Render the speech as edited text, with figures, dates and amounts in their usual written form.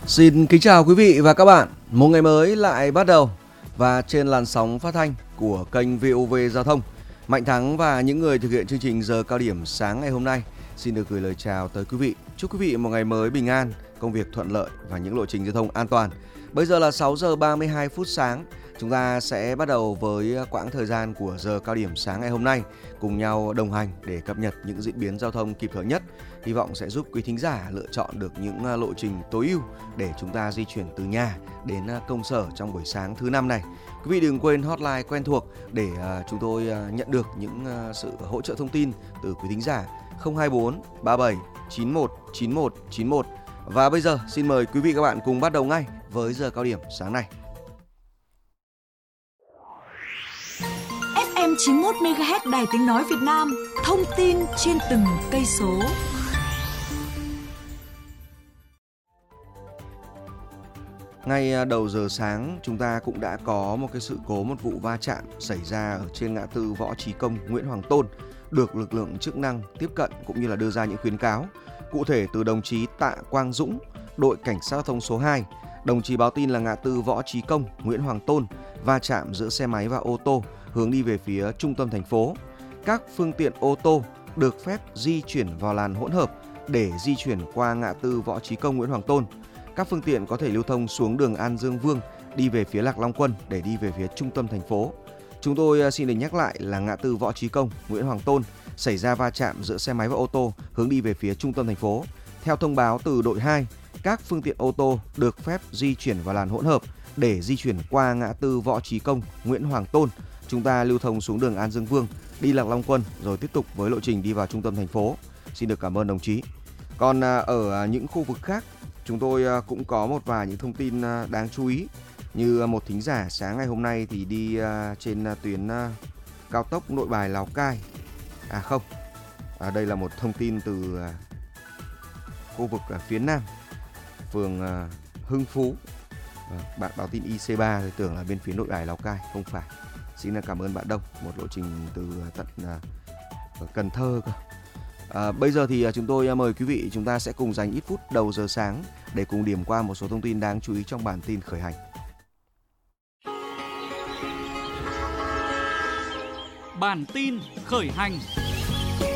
Xin kính chào quý vị và các bạn. Một ngày mới lại bắt đầu và trên làn sóng phát thanh của kênh VOV Giao thông, Mạnh Thắng và những người thực hiện chương trình giờ cao điểm sáng ngày hôm nay xin được gửi lời chào tới quý vị. Chúc quý vị một ngày mới bình an, công việc thuận lợi và những lộ trình giao thông an toàn. Bây giờ là 6 giờ 32 phút sáng. Chúng ta sẽ bắt đầu với quãng thời gian của giờ cao điểm sáng ngày hôm nay, cùng nhau đồng hành để cập nhật những diễn biến giao thông kịp thời nhất. Hy vọng sẽ giúp quý thính giả lựa chọn được những lộ trình tối ưu để chúng ta di chuyển từ nhà đến công sở trong buổi sáng thứ năm này. Quý vị đừng quên hotline quen thuộc để chúng tôi nhận được những sự hỗ trợ thông tin từ quý thính giả 024 37 91 91 91. Và bây giờ xin mời quý vị các bạn cùng bắt đầu ngay với giờ cao điểm sáng nay. FM 91 MHz Đài Tiếng nói Việt Nam, thông tin trên từng cây số. Ngay đầu giờ sáng, chúng ta cũng đã có một vụ va chạm xảy ra ở trên ngã tư Võ Trí Công, Nguyễn Hoàng Tôn, được lực lượng chức năng tiếp cận cũng như là đưa ra những khuyến cáo. Cụ thể từ đồng chí Tạ Quang Dũng, đội cảnh sát giao thông số 2, đồng chí báo tin là ngã tư Võ Trí Công, Nguyễn Hoàng Tôn va chạm giữa xe máy và ô tô hướng đi về phía trung tâm thành phố. Các phương tiện ô tô được phép di chuyển vào làn hỗn hợp để di chuyển qua ngã tư Võ Trí Công, Nguyễn Hoàng Tôn. Các phương tiện có thể lưu thông xuống đường An Dương Vương đi về phía Lạc Long Quân để đi về phía trung tâm thành phố. Chúng tôi xin được nhắc lại là ngã tư Võ Trí Công, Nguyễn Hoàng Tôn xảy ra va chạm giữa xe máy và ô tô hướng đi về phía trung tâm thành phố. Theo thông báo từ đội 2, các phương tiện ô tô được phép di chuyển vào làn hỗn hợp để di chuyển qua ngã tư Võ Trí Công, Nguyễn Hoàng Tôn. Chúng ta lưu thông xuống đường An Dương Vương, đi Lạc Long Quân rồi tiếp tục với lộ trình đi vào trung tâm thành phố. Xin được cảm ơn đồng chí. Còn ở những khu vực khác, chúng tôi cũng có một vài những thông tin đáng chú ý. Như một thính giả sáng ngày hôm nay thì đi trên tuyến cao tốc Nội Bài Lào Cai. Đây là một thông tin từ khu vực phía Nam, phường Hưng Phú. Bạn báo tin IC3 thì tưởng là bên phía Nội Bài Lào Cai, không phải. Xin cảm ơn bạn Đông, một lộ trình từ tận Cần Thơ cơ. Bây giờ thì chúng tôi mời quý vị, chúng ta sẽ cùng dành ít phút đầu giờ sáng để cùng điểm qua một số thông tin đáng chú ý trong bản tin khởi hành. Bản tin khởi hành.